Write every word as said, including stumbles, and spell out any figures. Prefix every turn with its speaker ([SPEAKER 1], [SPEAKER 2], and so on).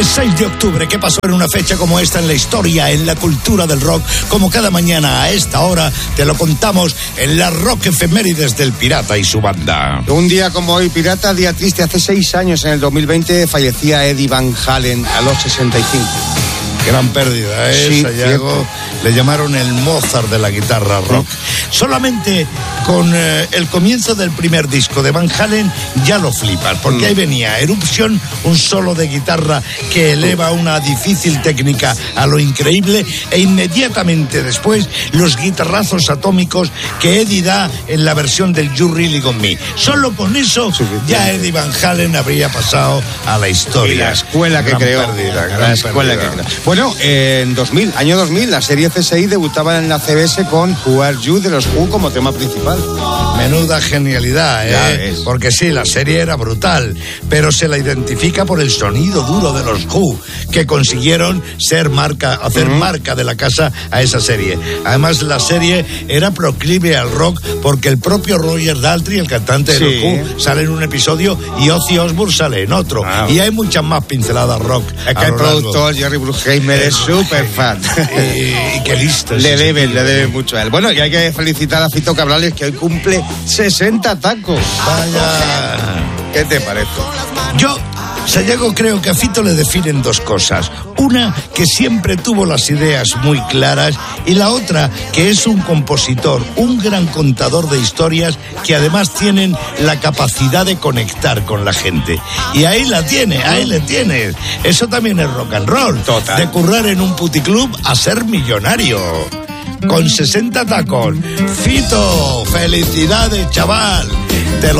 [SPEAKER 1] Es seis de octubre. ¿Qué pasó en una fecha como esta en la historia, en la cultura del rock? Como cada mañana a esta hora te lo contamos en la Rock Efemérides del Pirata y su banda.
[SPEAKER 2] Un día como hoy, Pirata, día triste. Hace seis años, en el dos mil veinte, fallecía Eddie Van Halen a los sesenta y cinco.
[SPEAKER 1] Gran pérdida, ¿eh?
[SPEAKER 2] Sí,
[SPEAKER 1] Sayago. Le llamaron el Mozart de la guitarra rock. Sí. Solamente con eh, el comienzo del primer disco de Van Halen ya lo flipas, porque mm. ahí venía Eruption, un solo de guitarra que eleva una difícil técnica a lo increíble, e inmediatamente después los guitarrazos atómicos que Eddie da en la versión del You Really Got Me. Solo con eso sí, ya Eddie Van Halen habría pasado a la historia.
[SPEAKER 2] Y la escuela que
[SPEAKER 1] gran
[SPEAKER 2] creó.
[SPEAKER 1] Pérdida, gran
[SPEAKER 2] la escuela
[SPEAKER 1] pérdida.
[SPEAKER 2] que creó. Bueno, en dos mil, año dos mil, la serie C S I debutaba en la C B S con Who Are You de los Who como tema principal.
[SPEAKER 1] Menuda genialidad, ¿eh? Porque sí, la serie era brutal, pero se la identifica por el sonido duro de los Who, que consiguieron ser marca, hacer uh-huh. marca de la casa a esa serie. Además, la serie era proclive al rock porque el propio Roger Daltrey, el cantante de sí. los Who, sale en un episodio y Ozzy Osbourne sale en otro. Wow. Y hay muchas más pinceladas rock.
[SPEAKER 2] Es que el productor Jerry Bruckheimer es súper fan.
[SPEAKER 1] Y, y qué listo.
[SPEAKER 2] Le deben, le deben mucho a él. Bueno, y hay que felicitar a Fito Cabrales, que hoy cumple sesenta tacos.
[SPEAKER 1] Vaya.
[SPEAKER 2] ¿Qué te parece?
[SPEAKER 1] Yo, Sayago, creo que a Fito le definen dos cosas. Una, que siempre tuvo las ideas muy claras, y la otra, que es un compositor, un gran contador de historias que además tienen la capacidad de conectar con la gente. Y ahí la tiene, ahí le tienes. Eso también es rock and roll.
[SPEAKER 2] Total.
[SPEAKER 1] De currar en un puticlub a ser millonario. Con sesenta tacos. Fito, felicidades, chaval. Te lo